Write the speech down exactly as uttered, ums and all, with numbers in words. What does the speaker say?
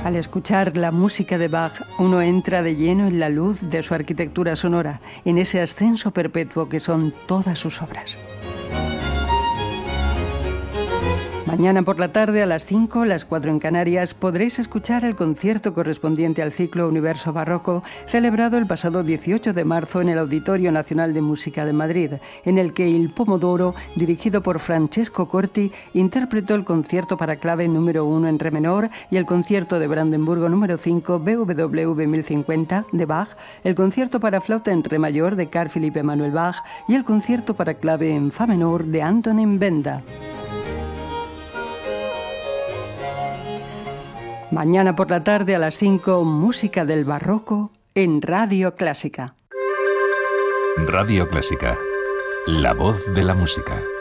Al escuchar la música de Bach, uno entra de lleno en la luz de su arquitectura sonora, en ese ascenso perpetuo que son todas sus obras. Mañana por la tarde a las cinco, las cuatro en Canarias, podréis escuchar el concierto correspondiente al ciclo Universo Barroco, celebrado el pasado dieciocho de marzo en el Auditorio Nacional de Música de Madrid, en el que Il Pomodoro, dirigido por Francesco Corti, interpretó el concierto para clave número uno en re menor y el concierto de Brandenburgo número cinco B W V mil cincuenta de Bach, el concierto para flauta en re mayor de Carl Philipp Emanuel Bach y el concierto para clave en fa menor de Antonín Benda. Mañana por la tarde a las cinco, música del barroco en Radio Clásica. Radio Clásica, la voz de la música.